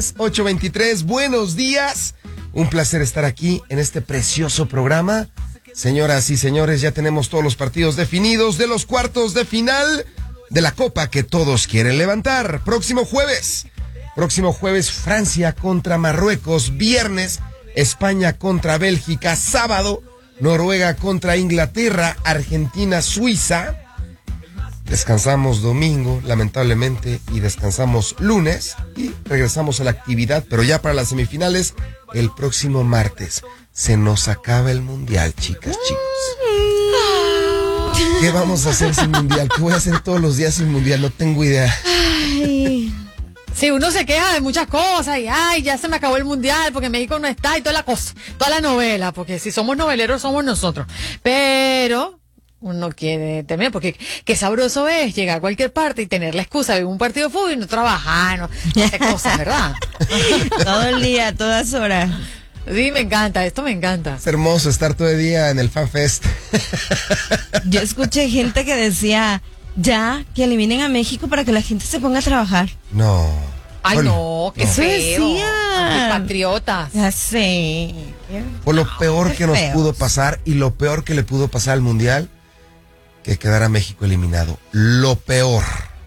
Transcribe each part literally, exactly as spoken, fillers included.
viernes, ocho veintitrés. Buenos días. Un placer estar aquí en este precioso programa. Señoras y señores, ya tenemos todos los partidos definidos de los cuartos de final de la Copa que todos quieren levantar. Próximo jueves. Próximo jueves, Francia contra Marruecos. Viernes, España contra Bélgica. Sábado, Noruega contra Inglaterra. Argentina, Suiza. Descansamos domingo, lamentablemente, y descansamos lunes y regresamos a la actividad, pero ya para las semifinales el próximo martes. Se nos acaba el mundial, chicas, chicos. ¿Qué vamos a hacer sin mundial? ¿Qué voy a hacer todos los días sin mundial? No tengo idea. Ay. Sí, uno se queja de muchas cosas y ay, ya se me acabó el mundial porque México no está y toda la cosa, toda la novela, porque si somos noveleros somos nosotros. Pero uno quiere terminar, porque qué sabroso es llegar a cualquier parte y tener la excusa de un partido de fútbol y no trabajar, no hacer cosas, ¿verdad? Todo el día, a todas horas. Sí, me encanta, esto me encanta. Es hermoso estar todo el día en el FanFest. Yo escuché gente que decía, ya, que eliminen a México para que la gente se ponga a trabajar. No. Ay, Bueno, no, qué no. feo. Decían. Patriotas. Ya sé. Fue lo peor que nos feos. pudo pasar y lo peor que le pudo pasar al mundial, que quedara México eliminado. Lo peor.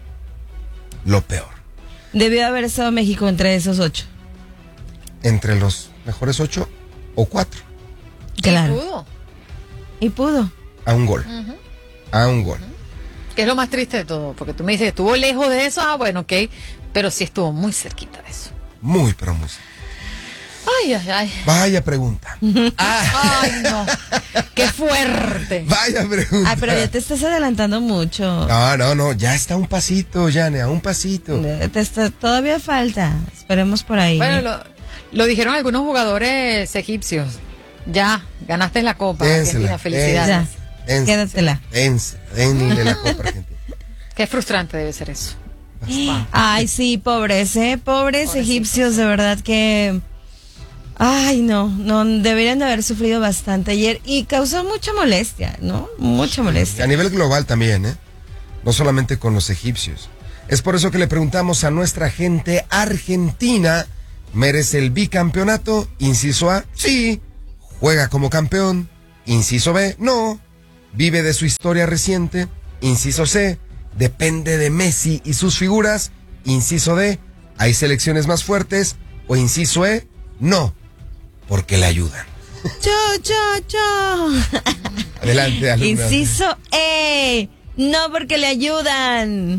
Lo peor. Debió haber estado México entre esos ocho. Entre los mejores ocho o cuatro. Claro. Y pudo. Y pudo. A un gol. Uh-huh. A un gol. Que es lo más triste de todo, porque tú me dices, estuvo lejos de eso, ah, bueno, ok, pero sí estuvo muy cerquita de eso. Muy, pero muy. Ay, ay, ay. Vaya pregunta. Ah, Ay, no. Qué fuerte. vaya pregunta. Ay, pero ya te estás adelantando mucho. No, no, no, ya está un pasito, Yane, a un pasito. Te está- todavía falta. Esperemos por ahí. Bueno, lo, lo dijeron algunos jugadores egipcios. Ya, ganaste la Copa, Dénsela, Argentina, felicidades. Ya. Dense, Quédatela. dense, denle la Copa Argentina. Qué frustrante debe ser eso. Ay, sí, pobres, ¿eh? Pobres Pobrecitos. egipcios, de verdad que... Ay, no, no, deberían de haber sufrido bastante ayer y causó mucha molestia, ¿no? Mucha molestia. A nivel global también, ¿eh? No solamente con los egipcios. Es por eso que le preguntamos a nuestra gente, Argentina, ¿merece el bicampeonato? Inciso A, sí. ¿Juega como campeón? Inciso B, no. ¿Vive de su historia reciente? Inciso C, depende de Messi y sus figuras. Inciso D, ¿hay selecciones más fuertes? O inciso E, no, porque le ayudan. Yo, yo, yo. Adelante, alumna. Inciso E, no porque le ayudan.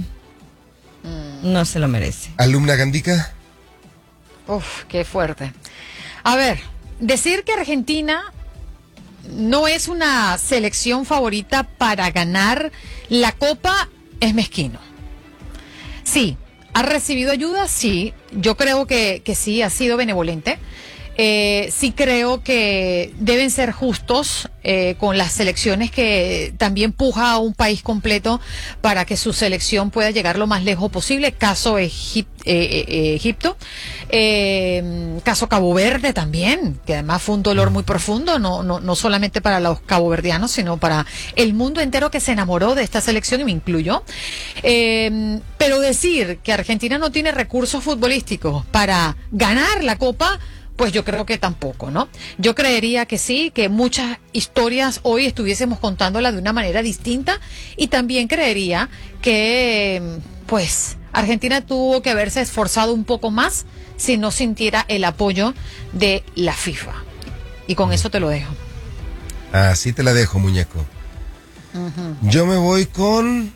No se lo merece. Alumna Gandica. Uf, qué fuerte. A ver, decir que Argentina no es una selección favorita para ganar la Copa es mezquino. Sí, ¿ha recibido ayuda? Sí, yo creo que, que sí, ha sido benevolente. Eh, sí creo que deben ser justos eh, con las selecciones que también puja a un país completo para que su selección pueda llegar lo más lejos posible. Caso Egip- eh, eh, Egipto, eh, caso Cabo Verde también, que además fue un dolor muy profundo, no, no, no solamente para los caboverdianos, sino para el mundo entero que se enamoró de esta selección y me incluyo. Eh, pero decir que Argentina no tiene recursos futbolísticos para ganar la Copa, pues yo creo que tampoco, ¿no? Yo creería que sí, que muchas historias hoy estuviésemos contándolas de una manera distinta y también creería que, pues, Argentina tuvo que haberse esforzado un poco más si no sintiera el apoyo de la FIFA. Y con eso te lo dejo. Así te la dejo, muñeco. Uh-huh. Yo me voy con...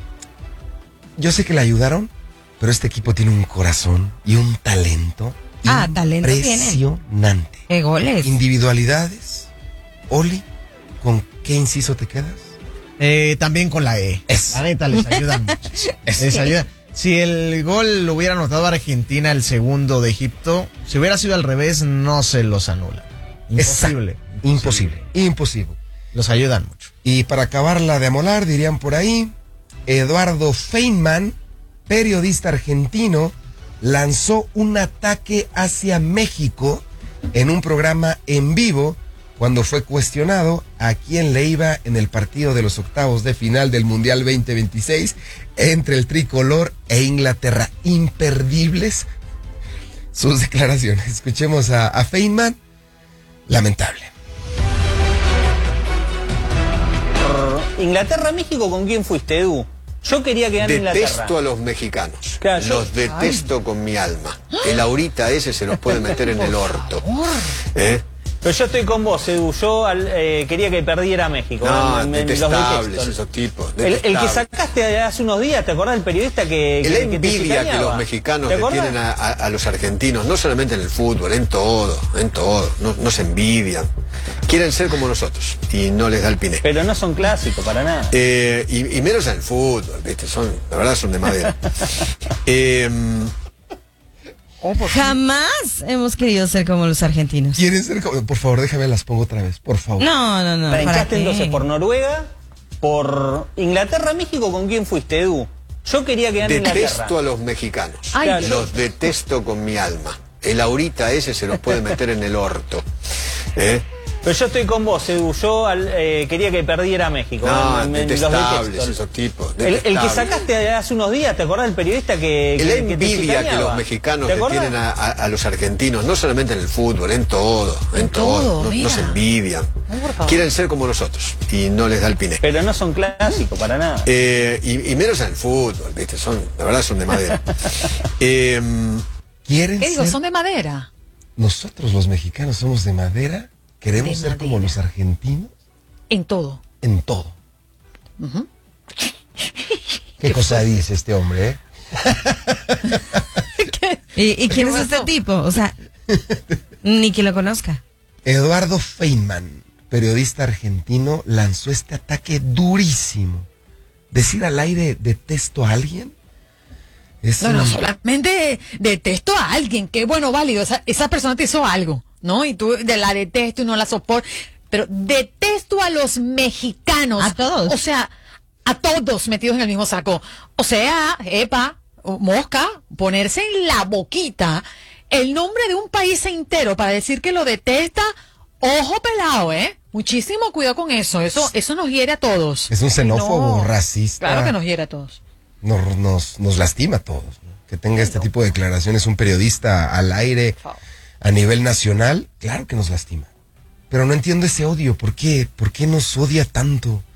Yo sé que le ayudaron, pero este equipo tiene un corazón y un talento. Ah, talento tiene. Impresionante. ¿Qué goles? Individualidades. Oli, ¿con qué inciso te quedas? Eh, también con la E. Es. La neta les ayudan mucho. Les ayuda. Si el gol lo hubiera anotado Argentina, el segundo de Egipto, si hubiera sido al revés, no se los anula. Imposible. Exacto. Imposible. Imposible. Los ayudan mucho. Y para acabarla de amolar, dirían por ahí, Eduardo Feynman, periodista argentino, lanzó un ataque hacia México en un programa en vivo cuando fue cuestionado a quién le iba en el partido de los octavos de final del Mundial veinte veintiséis entre el tricolor e Inglaterra. Imperdibles. sus declaraciones. Escuchemos a, a Feynman. Lamentable. Inglaterra-México, ¿con quién fuiste, Edu? Yo quería que gane Inglaterra. Detesto a los mexicanos. Claro, yo- Los detesto Ay. con mi alma. El ahorita ese se los puede meter en el orto. ¿Eh? Pero yo estoy con vos, Edu. Yo al- eh, quería que perdiera México. No, Me- me- los detestables detesto. esos tipos. El, el que detestables. sacaste hace unos días, ¿te acordás del periodista que, La que, que te envidia que chicaneaba? los mexicanos ¿Te le acordás? tienen a, a- a los argentinos, no solamente en el fútbol, en todo, en todo. No, no se envidian. Quieren ser como nosotros y no les da el piné. Pero no son clásicos, para nada. Eh, y, y menos en el fútbol, ¿viste? Son, la verdad son de madera. Eh, Jamás hemos querido ser como los argentinos. ¿Quieren ser como? Por favor, déjame las pongo otra vez, por favor. No, no, no. ¿Para ¿para hinchaste qué? entonces por Noruega? ¿Por Inglaterra-México? ¿Con quién fuiste, Edu? Yo quería que gane Inglaterra. detesto a los mexicanos. Ay, Claro. Los detesto con mi alma. El ahorita ese se los puede meter en el orto. ¿Eh? Pero yo estoy con vos, Edu. Yo al- eh, quería que perdiera México. No, Me- me- los detestables detesto. esos tipos. El, el que detestables. sacaste hace unos días, ¿te acordás del periodista que, La que, que te envidia que chicaneaba? los mexicanos ¿Te le acordás? tienen a, a- a los argentinos, no solamente en el fútbol, en todo, en, En todo. todo, no, mira. no se envidian. Ay, por favor. Quieren ser como nosotros y no les da el piné. Pero no son clásicos, para nada. Eh, y, y menos en el fútbol, ¿viste? Son, la verdad son de madera. Eh, ¿Quieren ¿Qué digo? ser? Son de madera. Nosotros los mexicanos somos de madera. Queremos De ser madera. como los argentinos En todo. en todo. ¿Qué cosa dice este hombre, eh? ¿Y, y quién es ¿Qué este pasó? tipo? O sea, ni que lo conozca. Eduardo Feynman, periodista argentino, lanzó este ataque durísimo. Decir al aire detesto a alguien es No, no, un- solamente detesto a alguien. Qué bueno, válido. Esa, esa persona te hizo algo, ¿no? Y tú de la detesto y no la soporto. Pero detesto a los mexicanos. A todos. O sea, a todos metidos en el mismo saco. O sea, epa, o mosca, ponerse en la boquita el nombre de un país entero para decir que lo detesta. Ojo pelado, ¿eh? Muchísimo cuidado con eso. Eso, eso nos hiere a todos. Es un xenófobo, No. racista. Claro que nos hiere a todos. nos, nos, nos lastima a todos, ¿no? Que tenga este tipo de declaraciones un periodista al aire a nivel nacional, claro que nos lastima. Pero no entiendo ese odio. ¿Por qué? ¿Por qué nos odia tanto?